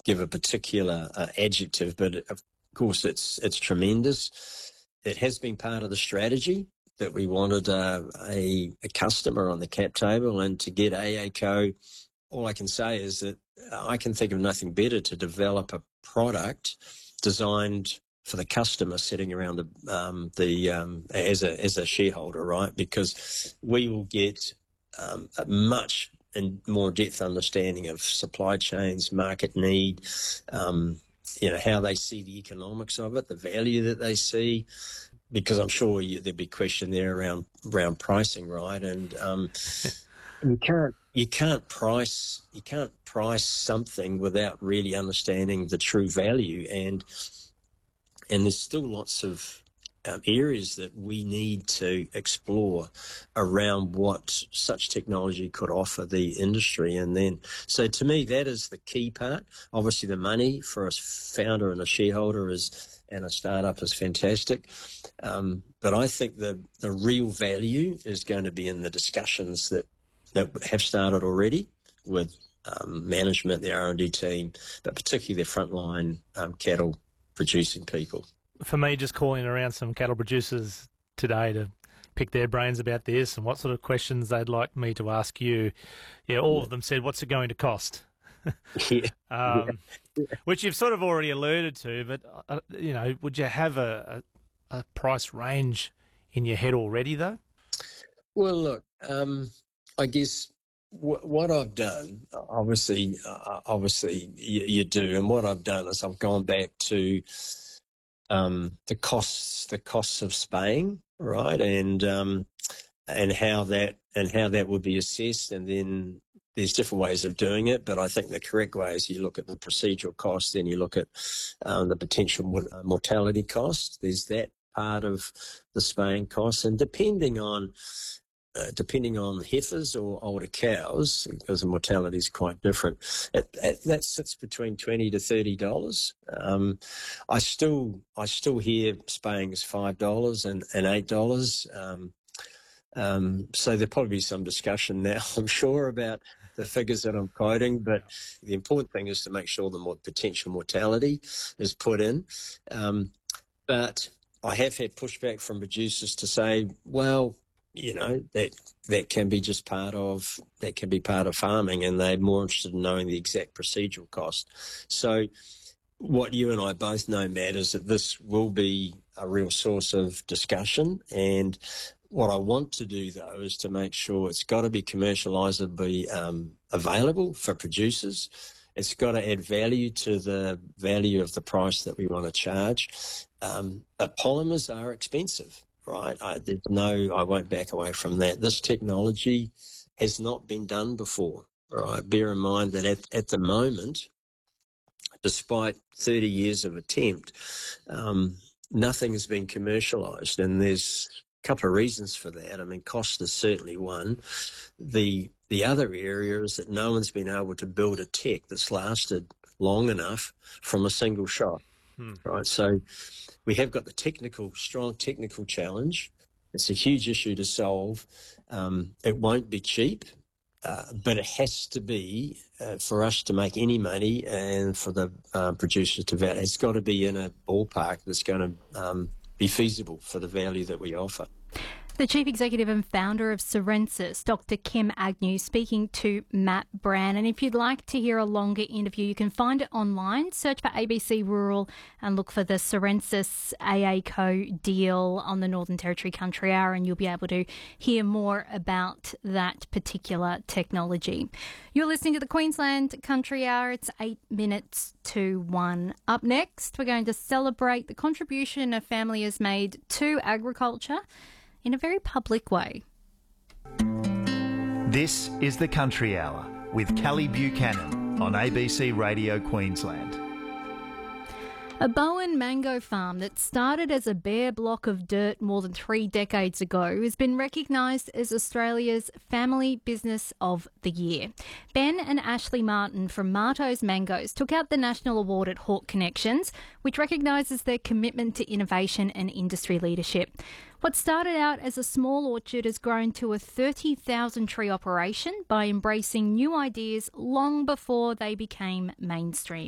give a particular adjective, but of course it's tremendous. It has been part of the strategy that we wanted a customer on the cap table, and to get AACo, all I can say is that I can think of nothing better to develop a product designed for the customer sitting around as a shareholder, right? Because we will get a much and more depth understanding of supply chains, market need, how they see the economics of it, the value that they see, because I'm sure there'd be a question there around pricing, right? And you can't price something without really understanding the true value, and there's still lots of areas that we need to explore around what such technology could offer the industry. And then, so to me, that is the key part. Obviously, the money for a founder and a shareholder and a startup is fantastic. But I think the real value is going to be in the discussions that have started already with management, the R&D team, but particularly their frontline cattle producing people. For me, just calling around some cattle producers today to pick their brains about this and what sort of questions they'd like me to ask you. Yeah, all of them said, what's it going to cost? Which you've sort of already alluded to, but, would you have a price range in your head already, though? Well, look, I guess what I've done, obviously you do, and what I've done is I've gone back to the costs of spaying, right, and how that would be assessed, and then there's different ways of doing it, but I think the correct way is you look at the procedural costs, then you look at the potential mortality costs. There's that part of the spaying costs, and depending on heifers or older cows, because the mortality is quite different, that sits between $20 to $30. I still hear spaying is $5 and $8. So there'll probably be some discussion now, I'm sure, about the figures that I'm quoting, but the important thing is to make sure the potential mortality is put in. But I have had pushback from producers to say, well, that can be just part of farming, and they're more interested in knowing the exact procedural cost. So what you and I both know, Matt, is that this will be a real source of discussion, and what I want to do, though, is to make sure it's got to be commercialisably available for producers. It's got to add value to the value of the price that we want to charge. But polymers are expensive, right? I won't back away from that. This technology has not been done before, right? Bear in mind that at the moment, despite 30 years of attempt, nothing has been commercialised, and there's a couple of reasons for that. I mean, cost is certainly one. The other area is that no one's been able to build a tech that's lasted long enough from a single shot, right? So we have got the strong technical challenge. It's a huge issue to solve. It won't be cheap, but it has to be, for us to make any money and for the producers to value, it's got to be in a ballpark that's going to be feasible for the value that we offer. The Chief Executive and Founder of Sorensis, Dr. Kim Agnew, speaking to Matt Brand. And if you'd like to hear a longer interview, you can find it online. Search for ABC Rural and look for the Sorensis AACo deal on the Northern Territory Country Hour, and you'll be able to hear more about that particular technology. You're listening to the Queensland Country Hour. It's 8 minutes to 1. Up next, we're going to celebrate the contribution a family has made to agriculture in a very public way. This is the Country Hour with Kelly Buchanan on ABC Radio Queensland. A Bowen mango farm that started as a bare block of dirt more than 3 decades ago has been recognised as Australia's Family Business of the Year. Ben and Ashley Martin from Marto's Mangoes took out the National Award at Hawke Connections, which recognises their commitment to innovation and industry leadership. What started out as a small orchard has grown to a 30,000 tree operation by embracing new ideas long before they became mainstream.